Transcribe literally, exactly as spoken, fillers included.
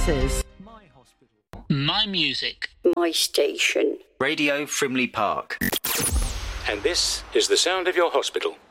services. My hospital. My music. My station. Radio Frimley Park. And this is the sound of your hospital.